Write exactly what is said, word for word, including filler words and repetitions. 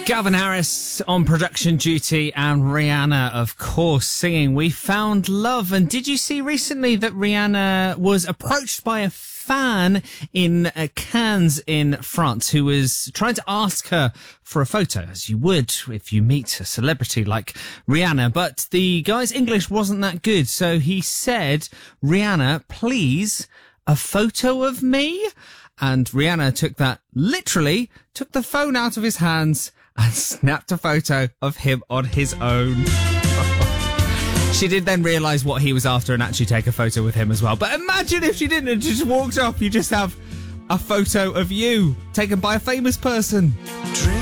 Calvin Harris on production duty and Rihanna, of course, singing We Found Love. And did you see recently that Rihanna was approached by a fan in uh, Cannes in France who was trying to ask her for a photo, as you would if you meet a celebrity like Rihanna. But the guy's English wasn't that good, so he said, Rihanna, please, a photo of me? And Rihanna took that literally, took the phone out of his hands and snapped a photo of him on his own. She did then realise what he was after and actually take a photo with him as well. But imagine if she didn't and just walked off. You just have a photo of you taken by a famous person.